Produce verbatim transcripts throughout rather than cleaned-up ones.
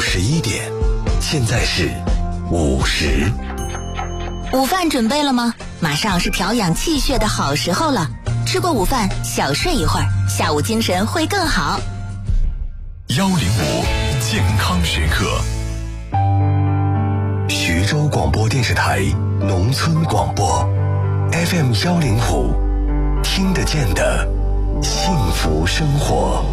十一点，现在是午时。 午饭准备了吗？马上是调养气血的好时候了。吃过午饭，小睡一会儿，下午精神会更好。 幺零五健康时刻，徐州广播电视台农村广播 F M 幺零五，听得见的幸福生活。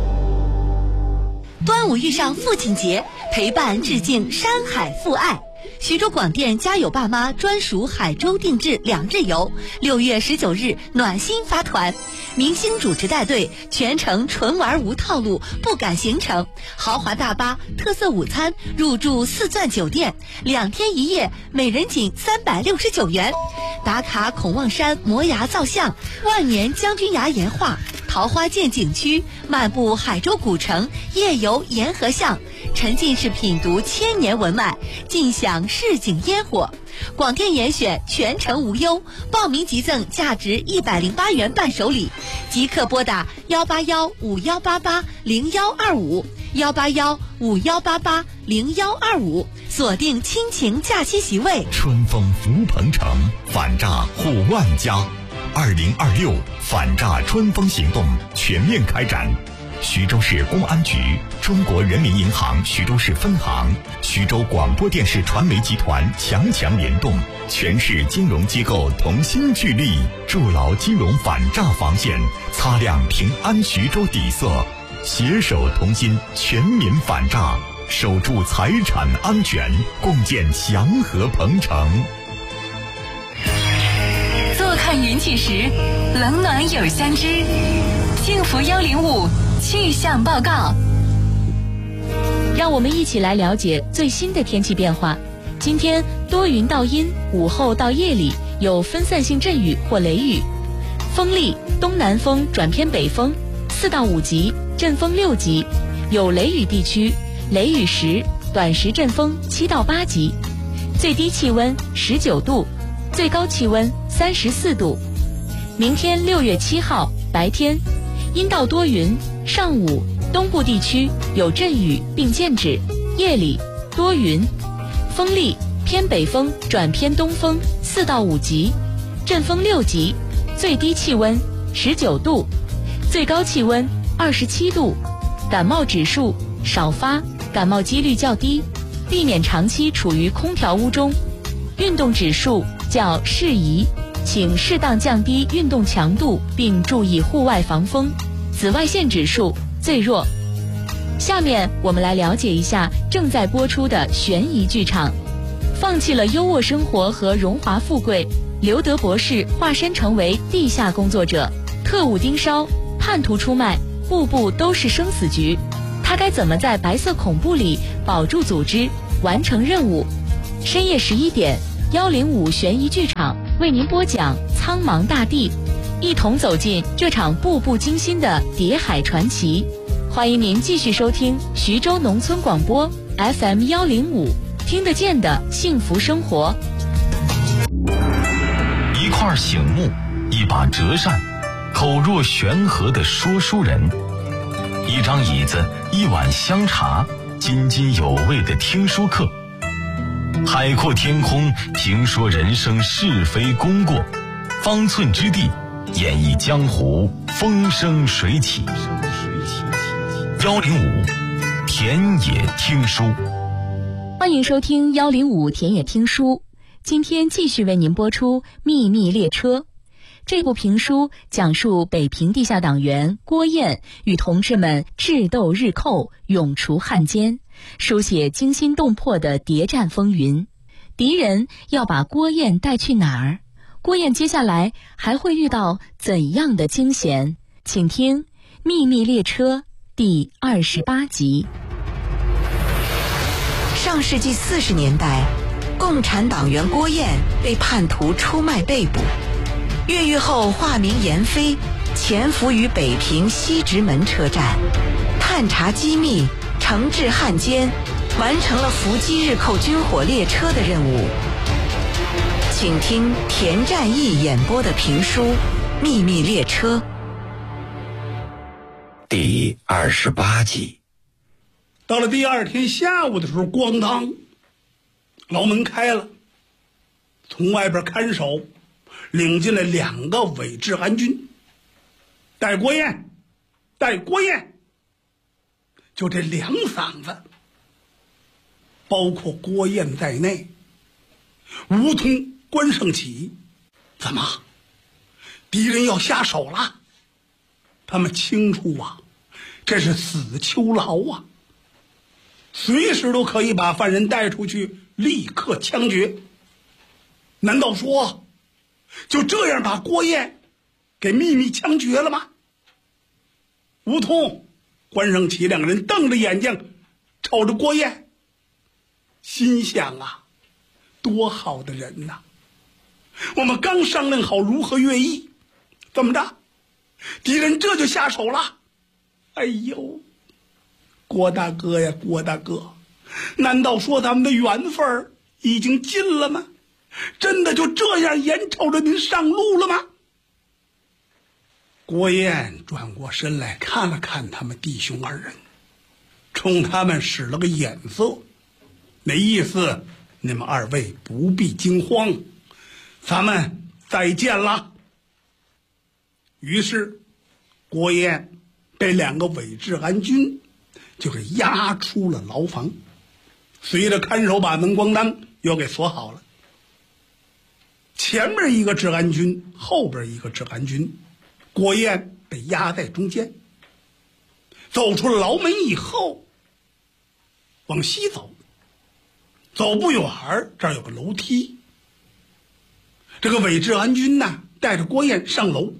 端午遇上父亲节，陪伴致敬山海父爱。徐州广电家有爸妈专属海州定制两日游，六月十九日暖心发团，明星主持带队，全程纯玩无套路，不赶行程，豪华大巴、特色午餐，入住四钻酒店，两天一夜，每人仅三百六十九元。打卡孔望山摩崖造像、万年将军崖岩画、桃花涧景区，漫步海州古城，夜游沿河巷，沉浸式品读千年文脉，尽享市井烟火。广电严选全程无忧，报名即赠价值一百零八元伴手礼，即刻拨打幺八幺五幺八八零幺二五幺八幺五幺八八零幺二五，锁定亲情假期席位。 春风福鹏城，反诈护万家。二零二六反诈春风行动全面开展。徐州市公安局、中国人民银行徐州市分行、徐州广播电视传媒集团强强联动，全市金融机构同心聚力，筑牢金融反诈防线，擦亮平安徐州底色，携手同心，全民反诈，守住财产安全，共建祥和鹏城。 坐看云起时，冷暖有相知。幸福幺零五气象报告， 让我们一起来了解最新的天气变化。今天多云到阴，午后到夜里有分散性阵雨或雷雨，风力东南风转偏北风，四到五级，阵风六级，有雷雨地区雷雨时短时阵风七到八级，最低气温十九度，最高气温三十四度。明天六月七号白天阴到多云，上午东部地区有阵雨并见止，夜里多云，风力偏北风转偏东风四到五级，阵风六级，最低气温十九度，最高气温二十七度。感冒指数少发，感冒几率较低，避免长期处于空调屋中。运动指数较适宜，请适当降低运动强度，并注意户外防风。紫外线指数最弱。下面我们来了解一下正在播出的悬疑剧场。放弃了优渥生活和荣华富贵，刘德博士化身成为地下工作者，特务盯梢，叛徒出卖，步步都是生死局。他该怎么在白色恐怖里保住组织，完成任务？深夜十一点，幺零五悬疑剧场为您播讲《苍茫大地》，一同走进这场步步惊心的谍海传奇。欢迎您继续收听徐州农村广播 F M 幺零五，听得见的幸福生活。 一块醒木，一把折扇，口若悬河的说书人，一张椅子，一碗香茶，津津有味的听书课。海阔天空，评说人生是非功过，方寸之地，演绎江湖风生水起。幺零五田野听书， 欢迎收听幺零五田野听书。今天继续为您播出《秘密列车》。这部评书讲述北平地下党员郭燕与同志们智斗日寇，永除汉奸，书写惊心动魄的谍战风云。敌人要把郭燕带去哪儿？郭燕接下来还会遇到怎样的惊险？请听《秘密列车》第二十八集。 上世纪四十年代，共产党员郭燕被叛徒出卖被捕，越狱后化名闫飞，潜伏于北平西直门车站，探查机密，惩治汉奸，完成了伏击日寇军火列车的任务。请听田占义演播的评书《秘密列车》 第二十八集。 到了第二天下午的时候，咣当，牢门开了，从外边看守领进来两个伪治安军，戴国彦，戴国彦，就这两嗓子，包括郭彦在内，吴通、关胜起，怎么敌人要下手了？他们清楚啊，这是死囚牢啊，随时都可以把犯人带出去，立刻枪决。难道说就这样把郭彦给秘密枪决了吗？吴通、关胜起两个人瞪着眼睛瞅着郭彦，心想啊，多好的人呐！我们刚商量好如何越狱，怎么着敌人这就下手了？哎呦，郭大哥呀，郭大哥，难道说咱们的缘分已经尽了吗？真的就这样眼瞅着您上路了吗？郭彦转过身来看了看他们弟兄二人，冲他们使了个眼色，那意思你们二位不必惊慌，咱们再见了。于是郭彦被两个伪治安军就给押出了牢房，随着看守把门咣当又给锁好了。前面一个治安军，后边一个治安军，郭彦被压在中间。走出了牢门以后，往西走，走不远这儿有个楼梯。这个伪治安军呢，带着郭彦上楼。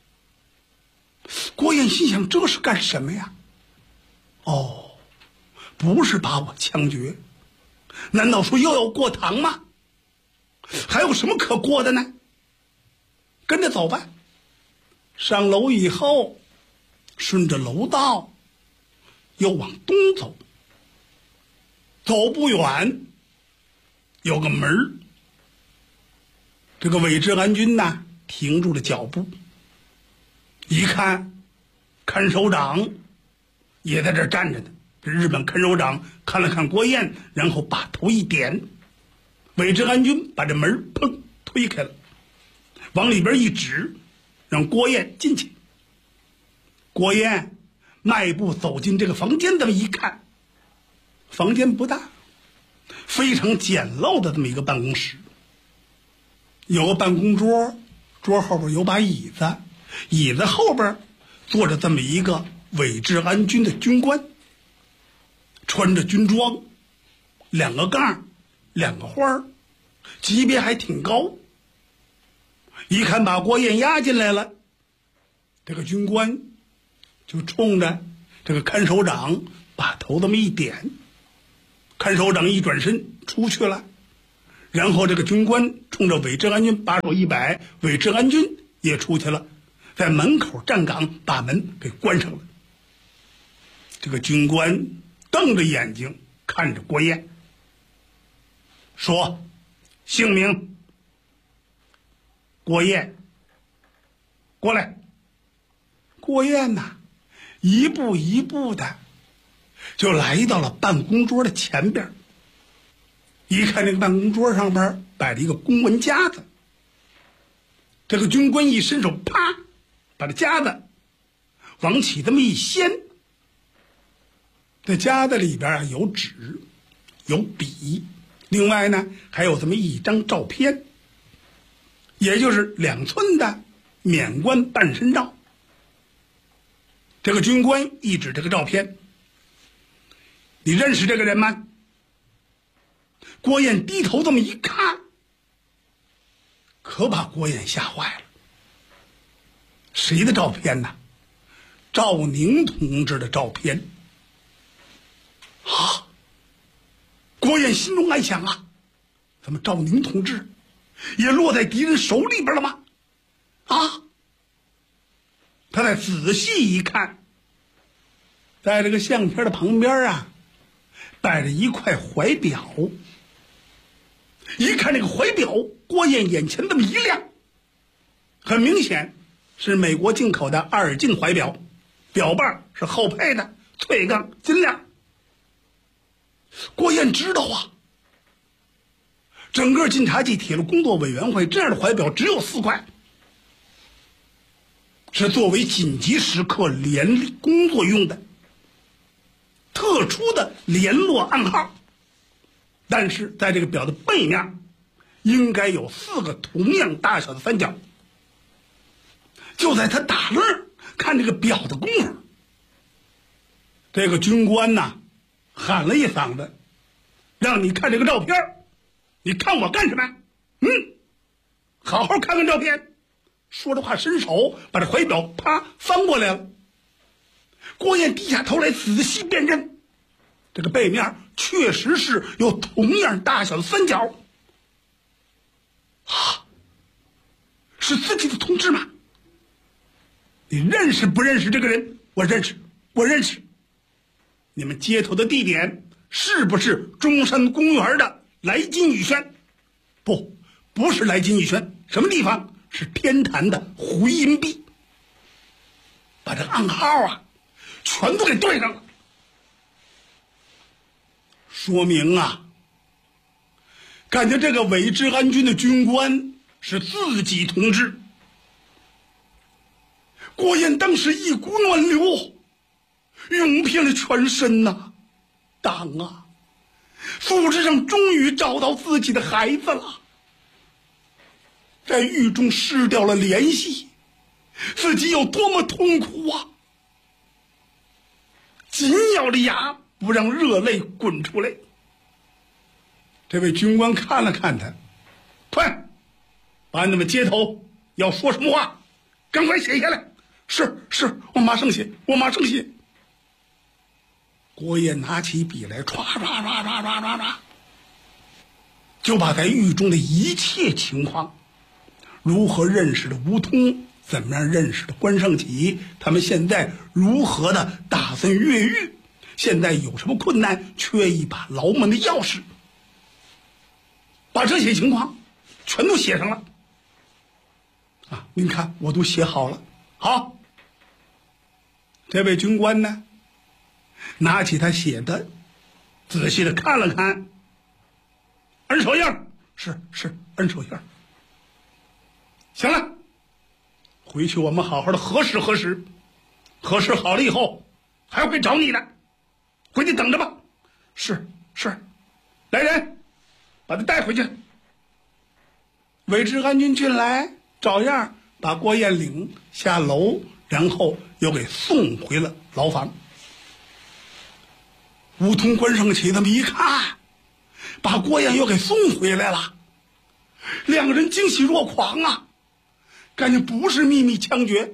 郭彦心想，这是干什么呀？哦，不是把我枪决，难道说又要过堂吗？还有什么可过的呢？跟着走吧。上楼以后，顺着楼道又往东走，走不远有个门。这个伪治安军呢，停住了脚步，一看看守长也在这儿站着呢。这日本看守长看了看郭彦，然后把头一点，伪治安军把这门砰推开了，往里边一指，让郭彦进去。郭彦迈步走进这个房间，这么一看，房间不大，非常简陋的这么一个办公室，有个办公桌，桌后边有把椅子，椅子后边坐着这么一个伪治安军的军官，穿着军装，两个杠，两个花，级别还挺高。一看把郭彦押进来了，这个军官就冲着这个看守长把头这么一点，看守长一转身出去了，然后这个军官冲着伪治安军把手一摆，伪治安军也出去了，在门口站岗，把门给关上了。这个军官瞪着眼睛看着郭彦，说：“姓名。”郭彦，过来。郭彦呐，一步一步的就来到了办公桌的前边。一看这个办公桌上边摆着一个公文夹子，这个军官一伸手，啪，把这夹子往起这么一掀。这夹子里边啊有纸，有笔，另外呢还有这么一张照片，也就是两寸的免冠半身照。这个军官一指这个照片：“你认识这个人吗？”郭彦低头这么一看，可把郭彦吓坏了。谁的照片呢？赵宁同志的照片。啊！郭彦心中暗想啊，怎么赵宁同志也落在敌人手里边了吗？啊！他再仔细一看，在这个相片的旁边啊，摆着一块怀表。一看这个怀表，郭彦眼前这么一亮，很明显是美国进口的二进怀表，表瓣是后配的，翠钢金亮。 燕知道啊，整个晋察冀铁路工作委员会这样的怀表只有四块，是作为紧急时刻联工作用的特殊的联络暗号。但是在这个表的背面应该有四个同样大小的三角。就在他打愣看这个表的功夫，这个军官呐喊了一嗓子，让你看这个照片，你看我干什么？嗯，好好看看照片。说着话伸手把这怀表啪翻过来了。郭燕低下头来仔细辨认，这个背面确实是有同样大小的三角。啊，是自己的同志吗？你认识不认识这个人？我认识，我认识。你们接头的地点是不是中山公园的来金雨轩？不，不是来金雨轩，什么地方？是天坛的回音壁。把这暗号啊全都给对上了，说明啊，感觉这个伪治安军的军官是自己同志。郭燕当时一股暖流涌遍了全身呐、啊，党啊，组织上终于找到自己的孩子了。在狱中失掉了联系，自己有多么痛苦啊！紧咬着牙不让热泪滚出来。这位军官看了看他，快把你们接头要说什么话赶快写下来。是是，我马上写，我马上写。郭燕拿起笔来，唰唰唰唰唰唰唰，就把在狱中的一切情况，如何认识的吴通，怎么样认识的关胜起，他们现在如何的打算越狱，现在有什么困难，缺一把牢门的钥匙，把这些情况全都写上了。啊，您看我都写好了。好，这位军官呢，拿起他写的，仔细的看了看，摁手印，是是摁手印。行了，回去我们好好的核实核实，核实好了以后还会找你的，回去等着吧。是是，来人，把他带回去。伪治安军进来，照样把郭燕领下楼，然后又给送回了牢房。吴通、关胜起他们一看，把郭燕又给送回来了，两个人惊喜若狂啊，感觉不是秘密枪决。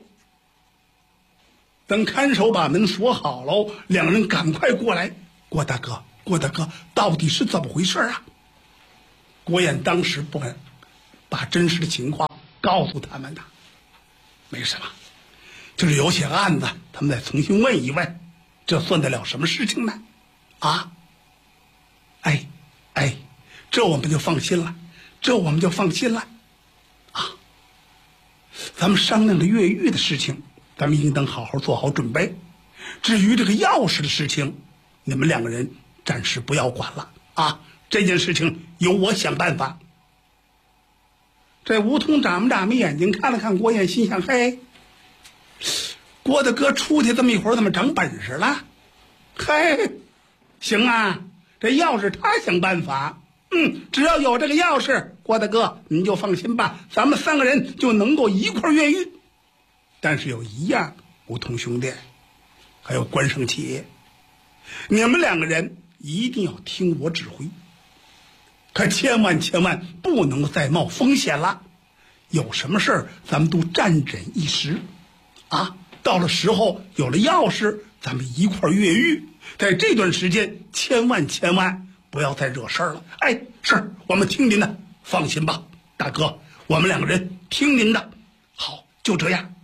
等看守把门锁好了，两个人赶快过来。郭大哥，郭大哥，到底是怎么回事啊？郭燕当时不敢把真实的情况告诉他们的，没什么，就是有些案子他们再重新问一问，这算得了什么事情呢？啊，哎哎，这我们就放心了，这我们就放心了啊！咱们商量的越狱的事情，咱们应当好好做好准备。至于这个钥匙的事情，你们两个人暂时不要管了啊！这件事情由我想办法。这吴通眨巴眨巴眼睛看了看郭燕，心想：嘿，郭大哥出去这么一会儿，怎么长本事了？嘿，行啊，这钥匙他想办法。嗯，只要有这个钥匙，郭大哥您就放心吧，咱们三个人就能够一块越狱。但是有一样，吴通兄弟，还有关胜起，你们两个人一定要听我指挥，可千万千万不能再冒风险了。有什么事儿，咱们都战阵一时啊！到了时候有了钥匙，咱们一块越狱。在这段时间，千万千万不要再惹事儿了。哎，是我们听您的，放心吧，大哥，我们两个人听您的。好，就这样。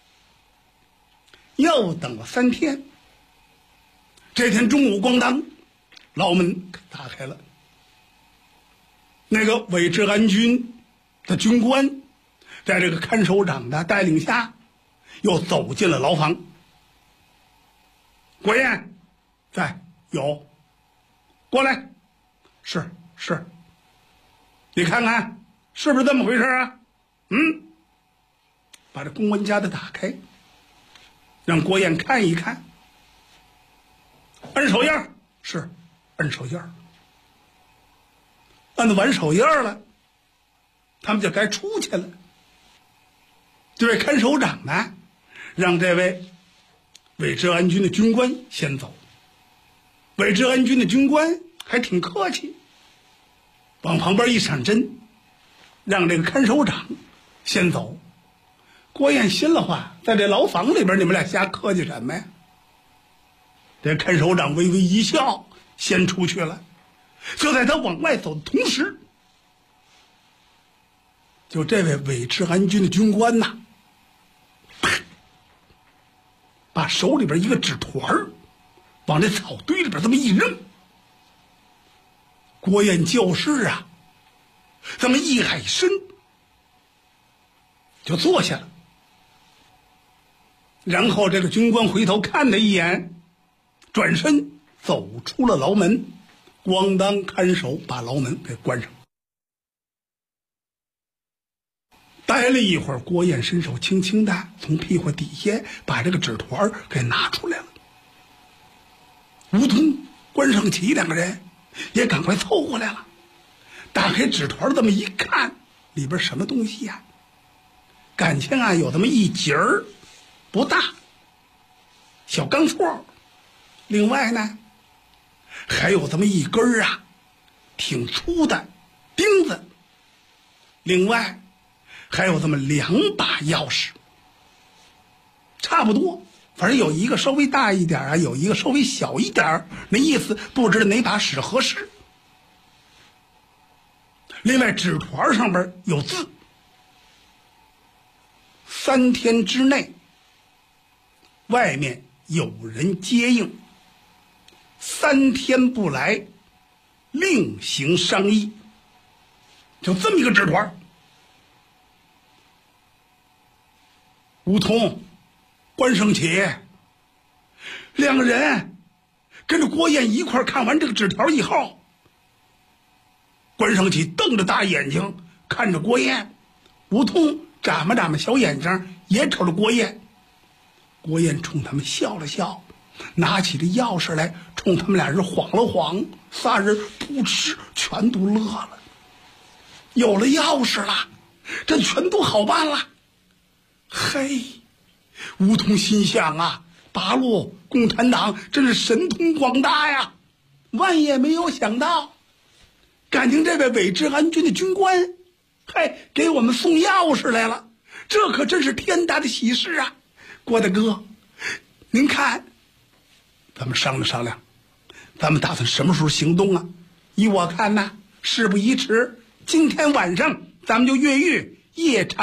又等了三天，这天中午咣当，牢门打开了。那个伪治安军的军官，在这个看守长的带领下，又走进了牢房。郭燕，在有，过来， 是是，你看看是不是这么回事啊？嗯，把这公文夹子打开，让郭燕看一看。摁手印是摁手印，摁完手印了，他们就该出去了。这位看守长呢，让这位伪治安军的军官先走。伪治安军的军官还挺客气，往旁边一闪针，让这个看守长先走。郭燕心了话，在这牢房里边你们俩瞎客气什么呀？这看守长微微一笑，先出去了。就在他往外走的同时，就这位伪治安军的军官呐，把手里边一个纸团往这草堆里边这么一扔。郭燕教室啊，这么一矮身就坐下了。然后这个军官回头看他一眼，转身走出了牢门，咣当看守把牢门给关上。待了一会儿，郭燕伸手轻轻的从屁股底下把这个纸团给拿出来了。吴通、关胜奇两个人也赶快凑过来了，打开纸团这么一看，里边什么东西呀、啊？感情啊有这么一截儿，不大，小钢戳。另外呢，还有这么一根啊，挺粗的钉子。另外还有这么两把钥匙，差不多，反正有一个稍微大一点啊，有一个稍微小一点，那意思不知道哪把使合适。另外纸团上边有字：三天之内外面有人接应，三天不来另行商议。就这么一个纸团。吴通、关胜奇两个人跟着郭燕一块看完这个纸条以后，关胜奇瞪着大眼睛看着郭燕，吴通眨巴眨巴小眼睛也瞅着郭燕。郭燕冲他们笑了笑，拿起这钥匙来冲他们俩人晃了晃，仨人噗嗤全都乐了。有了钥匙了，这全都好办了。嘿，吴通心想啊，八路共产党真是神通广大呀！万也没有想到，感情这位伪治安军的军官，嘿，给我们送钥匙来了，这可真是天大的喜事啊！郭大哥，您看，咱们商量商量，咱们打算什么时候行动啊？依我看呢，事不宜迟，今天晚上咱们就越狱夜场。